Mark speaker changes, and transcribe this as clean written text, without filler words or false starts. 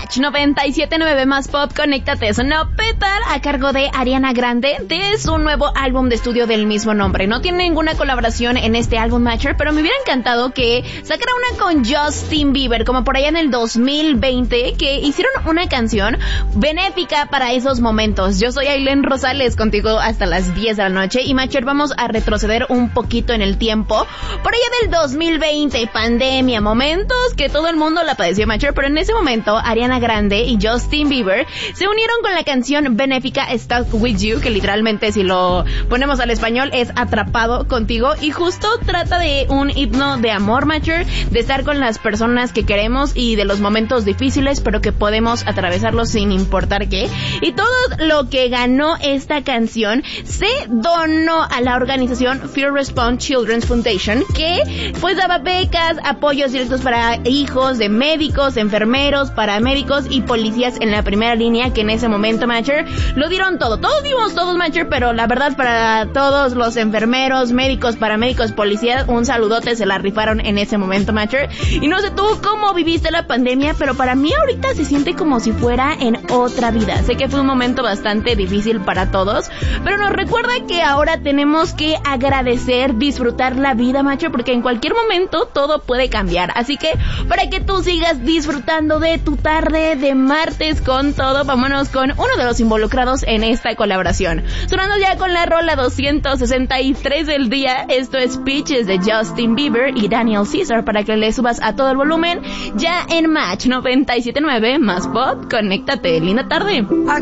Speaker 1: Match 97.9 más pop, conéctate. Sonó Petal a cargo de Ariana Grande de su nuevo álbum de estudio del mismo nombre. No tiene ninguna colaboración en este álbum Matcher, pero me hubiera encantado que sacara una con Justin Bieber, como por allá en el 2020, que hicieron una canción benéfica para esos momentos. Yo soy Ailén Rosales, contigo hasta las 10 de la noche, y Matcher, vamos a retroceder un poquito en el tiempo. Por allá del 2020, pandemia, momentos que todo el mundo la padeció, Matcher, pero en ese momento Ariana Grande y Justin Bieber se unieron con la canción benéfica Stuck With You, que literalmente, si lo ponemos al español, es Atrapado Contigo, y justo trata de un himno de amor, Matcher, de estar con las personas que queremos y de los momentos difíciles, pero que podemos atravesarlos sin importar qué. Y todo lo que ganó esta canción se donó a la organización Fear Response Children's Foundation, que pues daba becas, apoyos directos para hijos de médicos, enfermeros, paramédicos y policías en la primera línea, que en ese momento, Matcher, lo dieron todo. Todos dimos todos, Matcher, pero la verdad, para todos los enfermeros, médicos, paramédicos, policías, un saludote, se la rifaron en ese momento, Matcher. Y no sé tú cómo viviste la pandemia, pero para mí ahorita se siente como si fuera en otra vida. Sé que fue un momento bastante difícil para todos, pero nos recuerda que ahora tenemos que agradecer, disfrutar la vida, Matcher, porque en cualquier momento todo puede cambiar. Así que para que tú sigas disfrutando de tu tarde de martes con todo, vámonos con uno de los involucrados en esta colaboración. Sonando ya con la rola 263 del día, esto es Peaches de Justin Bieber y Daniel Caesar, para que le subas a todo el volumen, ya en Match 97.9 más pop, conéctate, linda tarde.